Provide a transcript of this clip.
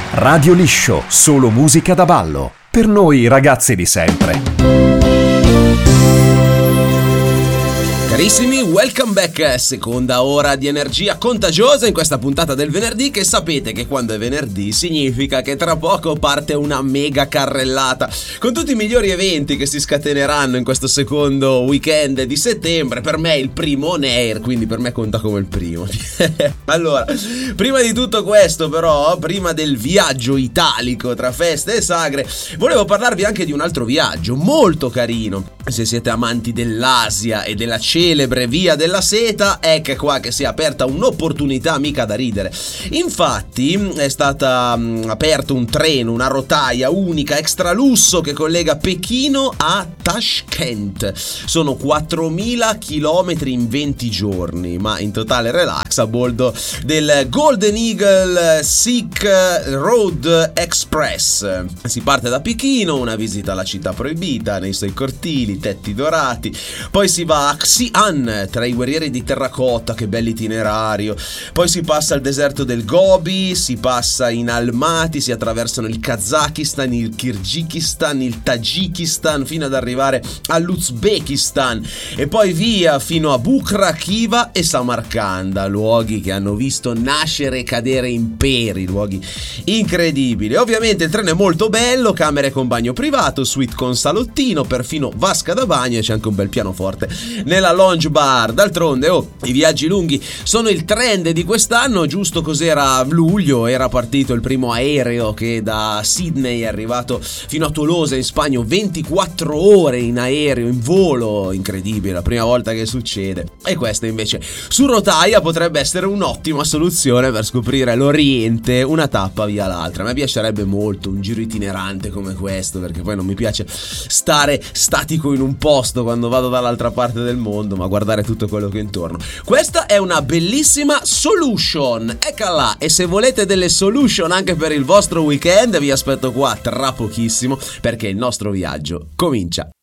Radio Liscio, solo musica da ballo. Per noi ragazzi di sempre. Carissimi, welcome back, seconda ora di energia contagiosa in questa puntata del venerdì, che sapete che quando è venerdì significa che tra poco parte una mega carrellata con tutti i migliori eventi che si scateneranno in questo secondo weekend di settembre. Per me è il primo on air, quindi per me conta come il primo. Allora, prima di tutto questo però, prima del viaggio italico tra feste e sagre, volevo parlarvi anche di un altro viaggio molto carino. Se siete amanti dell'Asia e della celebre Via della Seta, ecco qua che si è aperta un'opportunità mica da ridere. Infatti è stata aperto un treno, una rotaia unica extra lusso che collega Pechino a Tashkent. Sono 4.000 chilometri in 20 giorni, ma in totale relax a bordo del Golden Eagle Silk Road Express. Si parte da Pechino, una visita alla città proibita nei suoi cortili, tetti dorati, poi si va a Xi'an tra i guerrieri di terracotta, che bello itinerario, poi si passa al deserto del Gobi, si passa in Almaty, si attraversano il Kazakistan, il Kirghizistan, il Tagikistan fino ad arrivare all'Uzbekistan e poi via fino a Bukhara, Khiva e Samarcanda, luoghi che hanno visto nascere e cadere imperi, luoghi incredibili. Ovviamente il treno è molto bello, camere con bagno privato, suite con salottino, perfino vasca da bagno, e c'è anche un bel pianoforte nella lounge bar. D'altronde i viaggi lunghi sono il trend di quest'anno. Giusto cos'era, luglio era partito il primo aereo che da Sydney è arrivato fino a Tolosa in Spagna, 24 ore in aereo, in volo, incredibile, la prima volta che succede. E questa invece su rotaia potrebbe essere un'ottima soluzione per scoprire l'Oriente, una tappa via l'altra. A me piacerebbe molto un giro itinerante come questo, perché poi non mi piace stare statico in un posto quando vado dall'altra parte del mondo, ma guardare tutto quello che è intorno. Questa è una bellissima solution, eccola. E se volete delle solution anche per il vostro weekend, vi aspetto qua tra pochissimo, perché il nostro viaggio comincia.